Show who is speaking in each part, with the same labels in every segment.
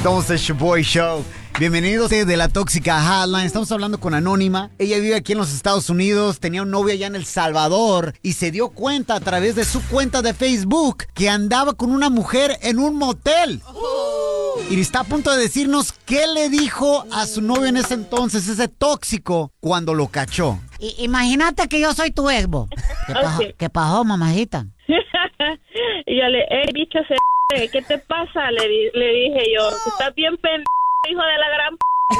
Speaker 1: Somos el Shoboy Show. Bienvenidos de la Tóxica Hotline. Estamos hablando con Anónima. Ella vive aquí en los Estados Unidos, tenía un novio allá en El Salvador y se dio cuenta a través de su cuenta de Facebook que andaba con una mujer en un motel. Y está a punto de decirnos qué le dijo a su novio en ese entonces, ese tóxico, cuando lo cachó.
Speaker 2: Imagínate que yo soy tu exbo. ¿Qué pasó, mamajita?
Speaker 3: Y yo bicho, ¿qué te pasa? Le dije yo, estás bien pendejo, hijo de la gran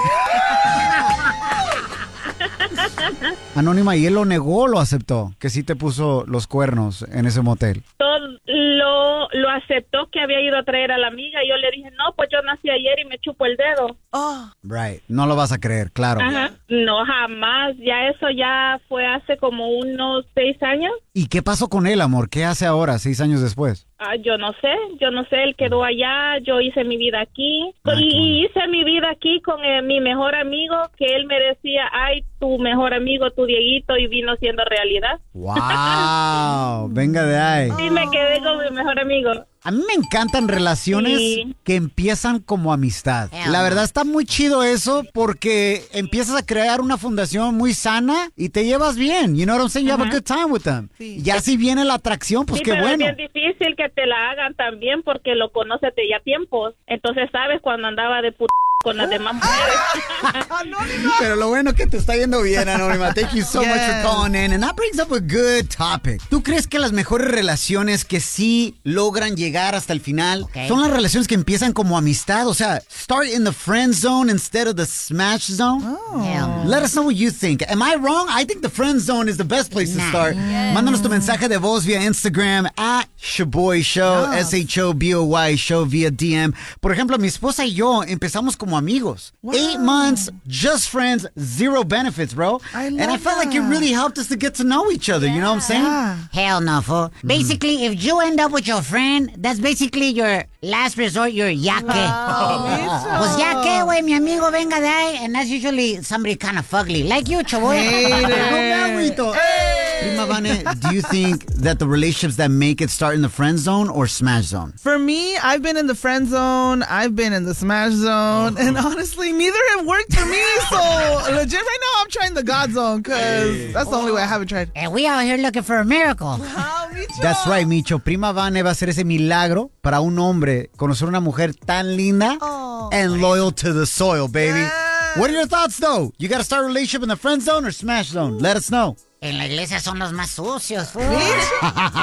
Speaker 1: Anónima, ¿y él lo negó o lo aceptó? Que sí te puso los cuernos en ese motel.
Speaker 3: Lo aceptó, que había ido a traer a la amiga, y yo le dije, no, pues yo nací ayer y me chupo el dedo.
Speaker 1: Right, no lo vas a creer, claro.
Speaker 3: Ajá. No, jamás, eso ya fue hace como unos 6 años.
Speaker 1: ¿Y qué pasó con él, amor? ¿Qué hace ahora, 6 años después?
Speaker 3: Yo no sé, él quedó allá, yo hice mi vida aquí, y hice mi vida aquí con mi mejor amigo, que él me decía, ay, tu mejor amigo, tu Dieguito, y vino siendo realidad.
Speaker 1: ¡Wow! Venga de ahí.
Speaker 3: Sí, me quedé con mi mejor amigo.
Speaker 1: A mí me encantan relaciones que empiezan como amistad. La verdad está muy chido eso porque empiezas a crear una fundación muy sana y te llevas bien. You know what I'm saying? You have a good time with them. Sí. Y así viene la atracción, pues qué
Speaker 3: pero
Speaker 1: bueno.
Speaker 3: Es bien difícil que te la hagan también porque lo conoces de ya tiempos. Entonces sabes cuando andaba de con las demás mujeres.
Speaker 1: Pero lo bueno es que te está yendo bien, Anónima. Thank you so much for calling in. And that brings up a good topic. ¿Tú crees que las mejores relaciones que sí logran llegar hasta el final son las relaciones que empiezan como amistad? O sea, start in the friend zone instead of the smash zone? Let us know what you think. Am I wrong? I think the friend zone is the best place to start. Mándanos tu mensaje de voz vía Instagram at Shoboy Show, SHOBOY Show vía DM. Por ejemplo, mi esposa y yo empezamos como amigos. 8 months, just friends, 0 benefits, bro. I felt like it really helped us to get to know each other. You know what I'm saying?
Speaker 2: Hell no, fool. Basically, if you end up with your friend, that's basically your last resort, your yaque. Pues yaque, güey, mi amigo venga de ahí, and that's usually somebody kind of fugly, like you, chavoy.
Speaker 1: Prima Vane, do you think that the relationships that make it start in the friend zone or smash zone?
Speaker 4: For me, I've been in the friend zone, I've been in the smash zone, and honestly, neither have worked for me. So legit, right now, I'm trying the God zone because that's the only way I haven't tried.
Speaker 2: And we out here looking for a miracle.
Speaker 1: That's right, Micho. Prima Vane va a hacer ese milagro para un hombre conocer una mujer tan linda and loyal to the soil, baby. What are your thoughts, though? You got to start a relationship in the friend zone or smash zone? Let us know.
Speaker 2: En la iglesia son los más sucios.